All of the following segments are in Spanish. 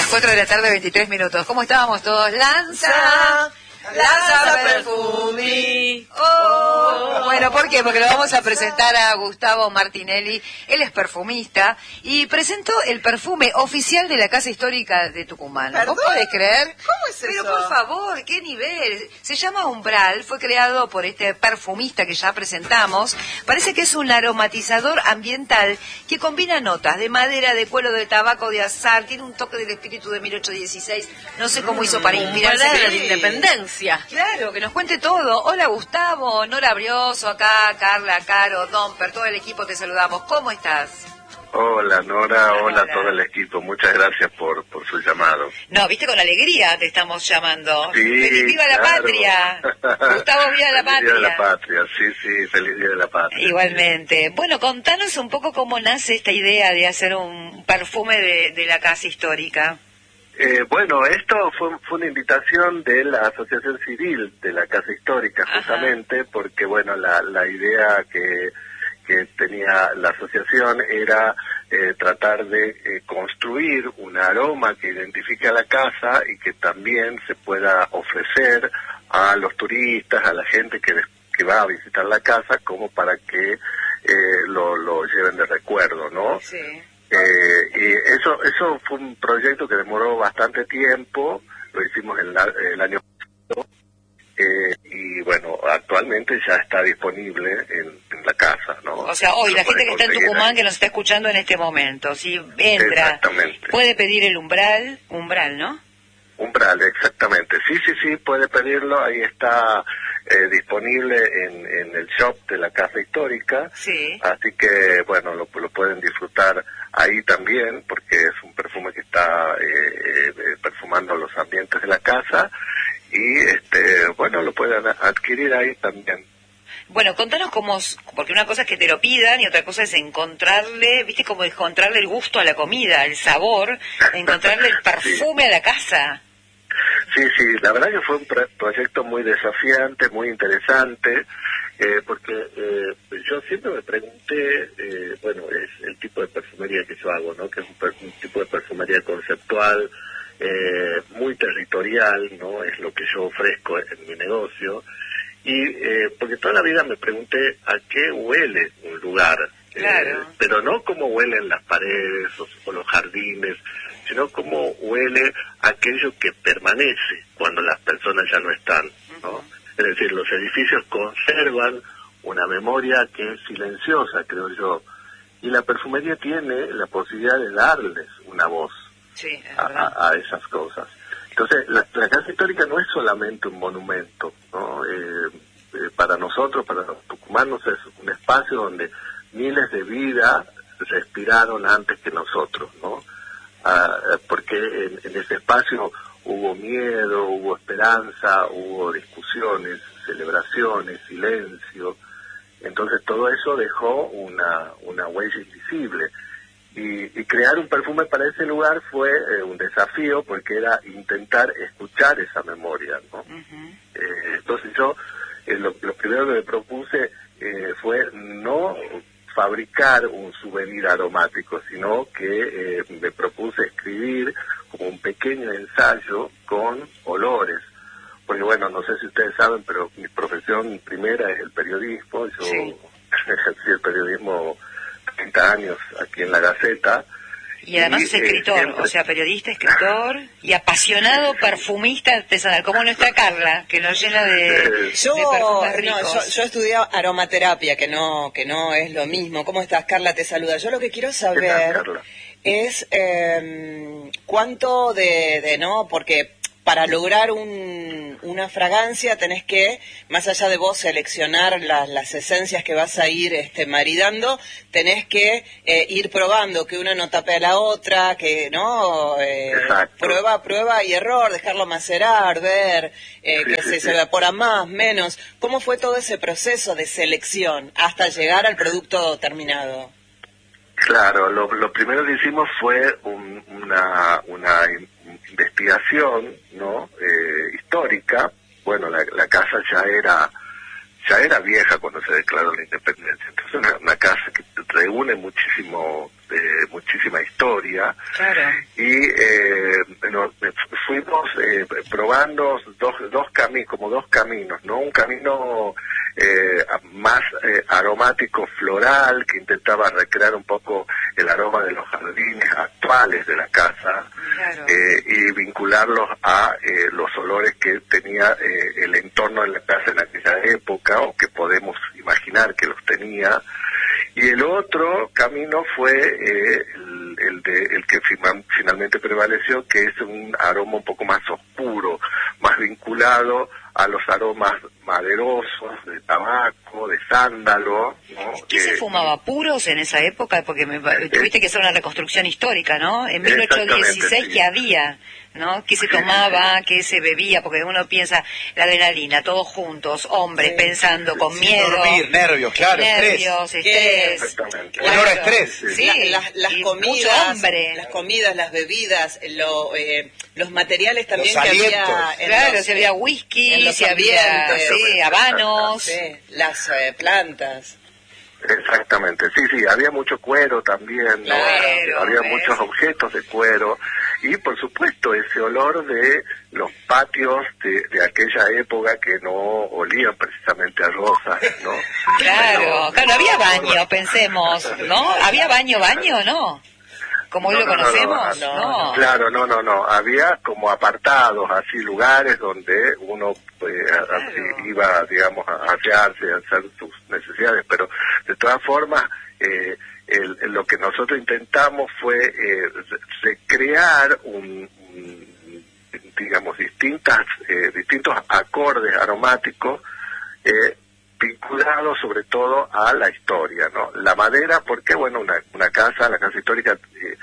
4 de la tarde, 23 minutos. ¿Cómo estábamos todos? Lanza Perfumi. Oh. Bueno, ¿por qué? Porque lo vamos a presentar a Gustavo Martinelli. Él es perfumista y presentó el perfume oficial de la Casa Histórica de Tucumán. ¿Perdón? ¿Vos podés creer? ¿Cómo es Pero eso? por favor, ¿qué nivel? Se llama Umbral, fue creado por este perfumista que ya presentamos. Parece que es un aromatizador ambiental que combina notas de madera, de cuero de tabaco, de azar, tiene un toque del espíritu de 1816. No sé cómo hizo para inspirarse. de la Sí. independencia. Claro, que nos cuente todo. Hola Gustavo, Nora Brioso acá, Carla, Caro, Domper, todo el equipo te saludamos. ¿Cómo estás? Hola Nora, hola a Hola. todo el equipo, muchas gracias por su llamado. No, viste, con alegría te estamos llamando. Sí, ¡Feliz viva la claro. patria! Gustavo, viva la Feliz patria. Día de la Patria, sí, feliz Día de la Patria. Igualmente. Bueno, contanos un poco cómo nace esta idea de hacer un perfume de la Casa Histórica. Bueno, esto fue una invitación de la Asociación Civil de la Casa Histórica, Ajá. justamente porque, bueno, la idea que tenía la asociación era tratar de construir un aroma que identifique a la casa y que también se pueda ofrecer a los turistas, a la gente que va a visitar la casa, como para que lo lleven de recuerdo, ¿no? Sí. Y eso fue un proyecto que demoró bastante tiempo, lo hicimos el año pasado, y bueno, actualmente ya está disponible en la casa, ¿no? O sea, hoy Lo la gente pueden que está en conseguir Tucumán, ahí. que nos está escuchando en este momento, si entra, Exactamente. puede pedir el umbral, ¿no? Umbral, exactamente. Sí, puede pedirlo, ahí está disponible en el shop de la Casa Histórica, Sí. así que, bueno, lo pueden disfrutar ahí también, porque es un perfume que está perfumando los ambientes de la casa, y, bueno, lo pueden adquirir ahí también. Bueno, contanos cómo, porque una cosa es que te lo pidan y otra cosa es encontrarle, viste, como encontrarle el gusto a la comida, el sabor, encontrarle el perfume a la casa. Sí, la verdad que fue un proyecto muy desafiante, muy interesante, porque yo siempre me pregunté, bueno, es el tipo de perfumería que yo hago, ¿no? Que es un tipo de perfumería conceptual, muy territorial, ¿no? Es lo que yo ofrezco en mi negocio, y porque toda la vida me pregunté a qué huele un lugar, Claro. pero no cómo huelen las paredes o los jardines, sino cómo huele aquello que permanece cuando las personas ya no están, ¿no? Es decir, los edificios conservan una memoria que es silenciosa, creo yo, y la perfumería tiene la posibilidad de darles una voz Sí, es verdad. a esas cosas. Entonces, la Casa Histórica no es solamente un monumento, ¿no? Para nosotros, para los tucumanos, es un espacio donde miles de vidas respiraron antes que nosotros, ¿no? Porque en ese espacio hubo miedo, hubo esperanza, hubo discusiones, celebraciones, silencio. Entonces todo eso dejó una huella invisible. Y crear un perfume para ese lugar fue un desafío, porque era intentar escuchar esa memoria, ¿no? Entonces yo lo primero que me propuse fue no fabricar un souvenir aromático, sino que me propuse escribir como un pequeño ensayo con olores. Porque bueno, no sé si ustedes saben, pero mi profesión primera es el periodismo. Yo Sí. ejercí el periodismo 30 años aquí en La Gaceta. Y además es escritor, siempre... o sea, periodista, escritor y apasionado perfumista artesanal, como nuestra Carla, que nos llena de perfumes ricos. Yo estudié aromaterapia, que no es lo mismo. ¿Cómo estás, Carla? Te saluda. Yo lo que quiero ¿Qué tal, saber Carla? es cuánto ¿no? Porque para lograr una fragancia tenés que, más allá de vos seleccionar las esencias que vas a ir maridando, tenés que ir probando que una no tape a la otra, que no Exacto. prueba y error, dejarlo macerar, ver que se evapora más, menos. ¿Cómo fue todo ese proceso de selección hasta llegar al producto terminado? Claro, lo primero que hicimos fue una investigación, ¿no? Histórica. Bueno, la casa ya era vieja cuando se declaró la independencia. Entonces una casa que reúne muchísima historia. Claro. Y fuimos probando dos caminos, ¿no? Un camino más aromático floral, que intentaba recrear un poco el aroma de los jardines actuales de la casa. Claro. Y vincularlos a los olores que tenía el entorno de la casa en aquella época, o que podemos imaginar que los tenía. Y el otro camino fue el que finalmente prevaleció, que es un aroma un poco más oscuro, más vinculado a los aromas maderosos, de tabaco, de sándalo, ¿no? ¿Qué se fumaba? ¿Puros en esa época? Porque tuviste que hacer una reconstrucción histórica, ¿no? En 1816, sí. ¿qué había? ¿No? ¿Qué se tomaba? ¿Qué se bebía? Porque uno piensa, la adrenalina, todos juntos, hombres, pensando, con miedo. Dormir, nervios, claro, nervios, estrés. Exactamente. Olor a estrés. Sí, las y comidas, mucho hambre. las comidas, las bebidas, los materiales también Los que alientos. había en Claro, los, si había whisky, en los si había ambientes. habanos. sí, las plantas. Exactamente, sí, había mucho cuero también, ¿no? Cuero, Había ¿ves? muchos objetos de cuero, y por supuesto ese olor de los patios de aquella época, que no olían precisamente a rosas, ¿no? Claro, había baño, pensemos, ¿no? ¿Había baño, no? Como hoy lo conocemos, no. Claro, no, había como apartados, así lugares donde uno así iba, digamos, a asearse, a hacer sus necesidades, pero de todas formas lo que nosotros intentamos fue recrear digamos, distintos acordes aromáticos vinculados sobre todo a la historia, ¿no? La madera, porque bueno, la casa histórica,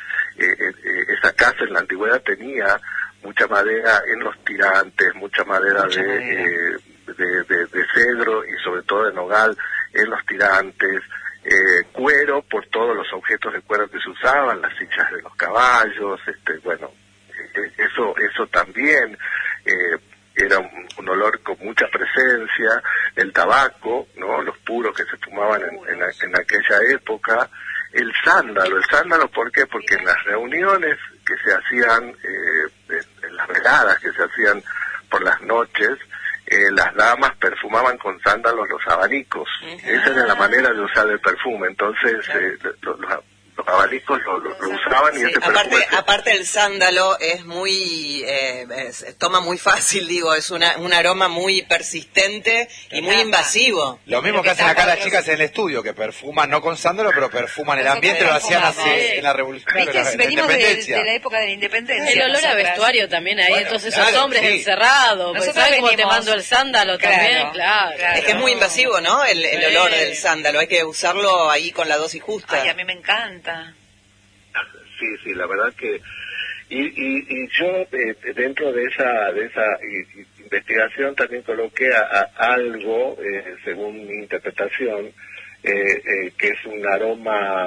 esa casa en la antigüedad tenía mucha madera en los tirantes, mucha madera de cedro y sobre todo de nogal en los tirantes, cuero por todos los objetos de cuero que se usaban, las sillas de los caballos, bueno, eso también era un olor con mucha presencia, el tabaco, ¿no? Los puros que se fumaban en aquella época, el sándalo, ¿por qué? Porque en las reuniones que se hacían, en las veladas que se hacían por las noches, las damas perfumaban con sándalos los abanicos. Esa era la manera de usar el perfume. Entonces los abanicos lo usaban, y ese perfume... Aparte el sándalo es muy... toma muy fácil, digo, es un aroma muy persistente y muy invasivo. Lo mismo que hacen acá las chicas en el estudio, que perfuman no con sándalo, pero perfuman el ambiente, lo hacían en la Revolución, ¿Viste? en la Venimos Independencia. de la época de la Independencia. El olor a nosotras. vestuario también ahí, Bueno, entonces esos claro, hombres sí. encerrados, Nosotros ¿sabes cómo te venimos- mando el sándalo también? Claro. Es que es muy invasivo, ¿no? El Sí. olor del sándalo, hay que usarlo ahí con la dosis justa. Ay, a mí me encanta. Sí, la verdad que... Y yo dentro de esa investigación también coloqué a algo, según mi interpretación, que es un aroma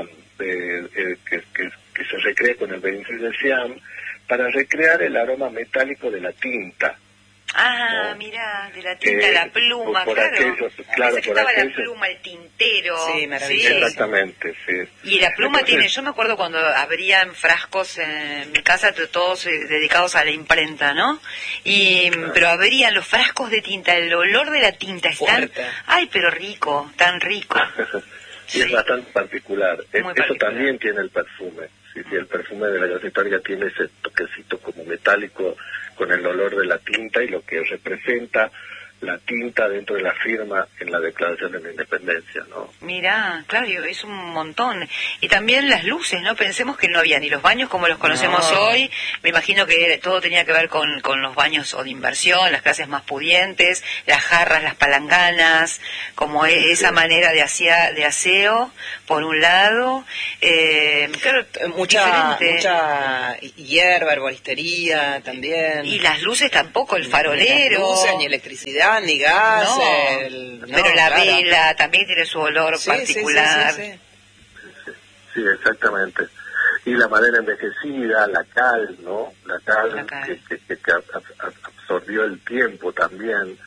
que se recrea con el benzoil de Siam, para recrear el aroma metálico de la tinta. Ah, ¿no? mira, de la tinta, la pluma, por claro. aquellos, claro, Pensé que por estaba la aquellos. pluma, el tintero. Sí, maravilloso. Exactamente, sí. Y la pluma Entonces, tiene, yo me acuerdo cuando abrían frascos en mi casa, todos dedicados a la imprenta, ¿no? Pero abrían los frascos de tinta, el olor de la tinta es tan... Fuerte. Ay, pero rico, tan rico. Sí, es bastante particular. Muy Eso particular. también tiene el perfume. Sí, el perfume de la casa histórica tiene ese toquecito como metálico con el olor de la tinta y lo que representa la tinta dentro de la firma en la Declaración de la Independencia, ¿no? Mirá, claro, es un montón. Y también las luces, ¿no? Pensemos que no había ni los baños como los conocemos hoy. Me imagino que todo tenía que ver con los baños o de inversión, las clases más pudientes, las jarras, las palanganas, como esa manera de aseo, por un lado. Claro, Mucha diferente. hierba, herboristería también. Y las luces tampoco, el Ni farolero. luces, ni electricidad, ni gas. No, pero la claro. vela también tiene su olor Sí, particular. sí. Sí, exactamente. Y la madera envejecida, la cal, ¿no? La cal. La cal. Que absorbió el tiempo también.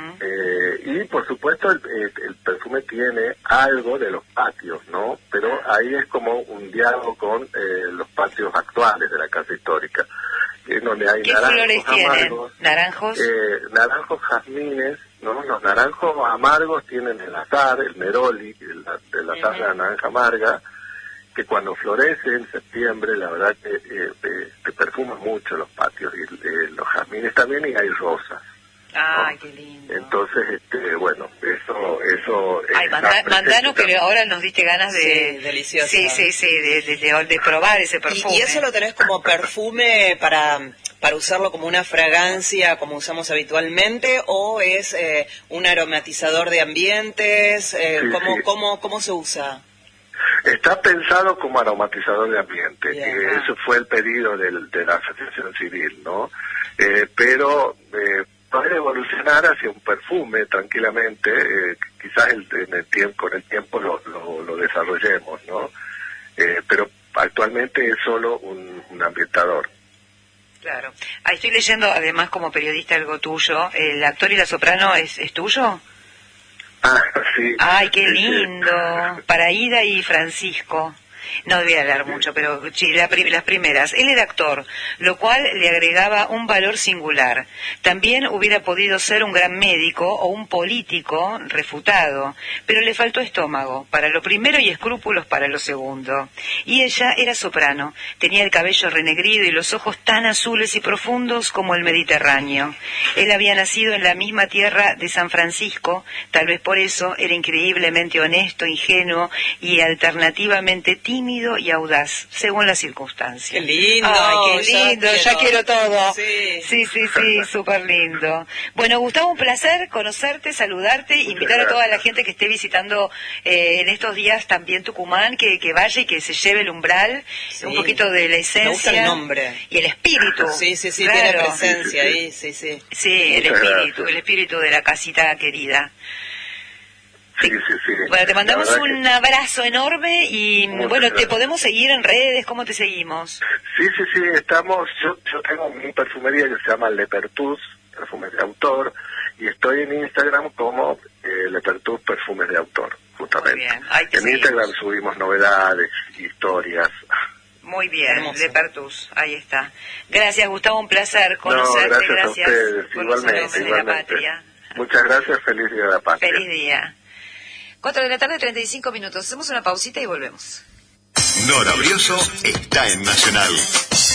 Y por supuesto el perfume tiene algo de los patios, ¿no? Pero ahí es como un diálogo con los patios actuales de la casa histórica, en donde hay ¿qué flores tienen? Amargos, ¿Naranjos? Naranjos, jazmines, ¿no? Los naranjos amargos tienen el azar, el meroli, el azar de la naranja amarga, que cuando florece en septiembre, la verdad que te perfuma mucho los patios, y los jazmines también, y hay rosas. Ay, ¿no? qué lindo. Entonces, bueno, eso ay, mandano, que ahora nos diste ganas de... Sí, delicioso. Sí, de probar ese perfume. ¿Y eso lo tenés como perfume para usarlo como una fragancia, como usamos habitualmente, o es un aromatizador de ambientes? ¿Cómo se usa? Está pensado como aromatizador de ambiente. Bien. Eso fue el pedido de la Asociación Civil, ¿no? Pero puede evolucionar hacia un perfume tranquilamente. Quizás con el tiempo lo desarrollemos, ¿no? Pero actualmente es solo un ambientador. Claro. Ahí estoy leyendo, además, como periodista, algo tuyo. ¿El actor y la soprano es tuyo? Ah, sí. Ay, qué lindo. Para Ida y Francisco. No voy a hablar mucho, pero sí, las primeras. Él era actor, lo cual le agregaba un valor singular. También hubiera podido ser un gran médico o un político refutado, pero le faltó estómago para lo primero y escrúpulos para lo segundo. Y ella era soprano, tenía el cabello renegrido y los ojos tan azules y profundos como el Mediterráneo. Él había nacido en la misma tierra de San Francisco, tal vez por eso era increíblemente honesto, ingenuo y alternativamente tímido y audaz, según las circunstancias. ¡Qué lindo! ¡Ay, qué lindo! Ya quiero todo. Sí, súper lindo. Bueno, Gustavo, un placer conocerte, saludarte, invitar a toda la gente que esté visitando en estos días también Tucumán, que vaya y que se lleve el umbral, un poquito de la esencia. Me gusta el nombre. Y el espíritu. Sí, claro. Tiene presencia ahí, sí. Sí, el espíritu de la casita querida. Sí. Bueno, te mandamos un abrazo enorme y Muchas bueno, gracias. ¿te podemos seguir en redes? ¿Cómo te seguimos? Sí, estamos, yo tengo mi perfumería que se llama Lepertus, perfumes de autor, y estoy en Instagram como Lepertus Perfumes de Autor, justamente. Muy bien. Ahí te En seguimos. Instagram subimos novedades, historias. Muy bien, Hermoso. Lepertus, ahí está. Gracias, Gustavo, un placer conocerte. No, gracias a ustedes, por los honores de la igualmente. patria. Muchas gracias, feliz día de la patria. Feliz día. 4:35 PM. Hacemos una pausita y volvemos. Nora Brioso está en Nacional.